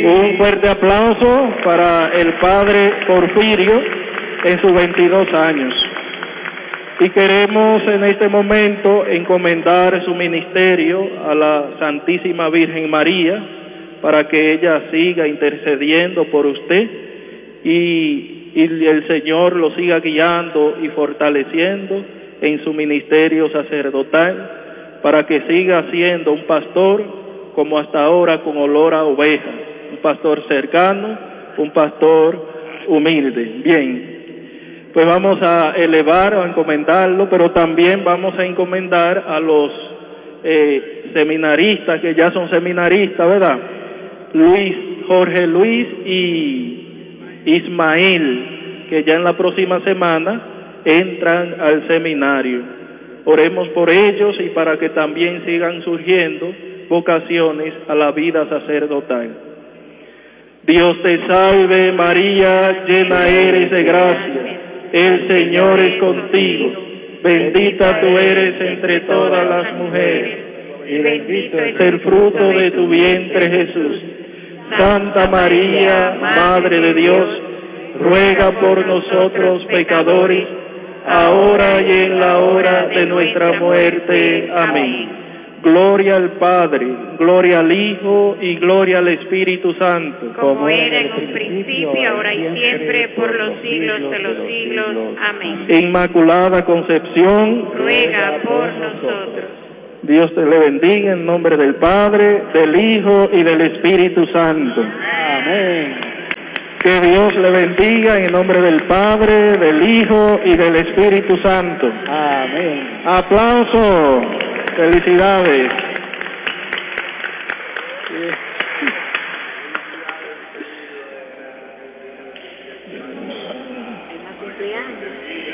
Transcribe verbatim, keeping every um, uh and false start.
Un fuerte aplauso para el Padre Porfirio en sus veintidós años. Y queremos en este momento encomendar su ministerio a la Santísima Virgen María para que ella siga intercediendo por usted y, y el Señor lo siga guiando y fortaleciendo en su ministerio sacerdotal para que siga siendo un pastor como hasta ahora, con olor a oveja, un pastor cercano, un pastor humilde. Bien, pues vamos a elevar, a encomendarlo, pero también vamos a encomendar a los eh, seminaristas, que ya son seminaristas, ¿verdad? Luis, Jorge Luis y Ismael, que ya en la próxima semana entran al seminario. Oremos por ellos y para que también sigan surgiendo vocaciones a la vida sacerdotal. Dios te salve María, llena eres de gracia, el Señor es contigo, bendita tú eres entre todas las mujeres, y bendito es el fruto de tu vientre Jesús. Santa María, Madre de Dios, ruega por nosotros pecadores, ahora y en la hora de nuestra muerte. Amén. Gloria al Padre, gloria al Hijo y gloria al Espíritu Santo. Como era en un principio, ahora y siempre, por los siglos de los siglos. Amén. Inmaculada Concepción, ruega por nosotros. Dios te le bendiga en nombre del Padre, del Hijo y del Espíritu Santo. Amén. Que Dios le bendiga en nombre del Padre, del Hijo y del Espíritu Santo. Amén. Aplauso. Felicidades. cumpleaños.